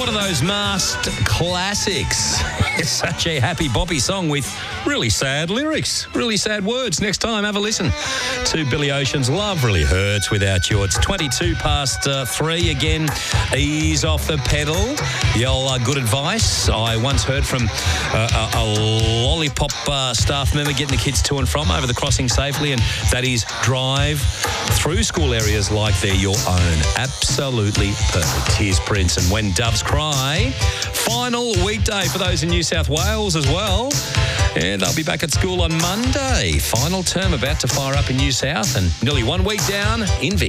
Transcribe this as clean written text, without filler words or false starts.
One of those masked classics. It's such a happy boppy song with really sad lyrics, really sad words. Next time, have a listen to Billy Ocean's Love Really Hurts Without You. It's 3 again. Ease off the pedal. The old good advice I once heard from a lollipop staff member getting the kids to and from over the crossing safely, and that is drive through school areas like they're your own. Absolutely perfect. Here's Prince and When Doves Cry. Final weekday for those in New South Wales as well. And they'll be back at school on Monday. Final term about to fire up in New South and nearly 1 week down in Vic.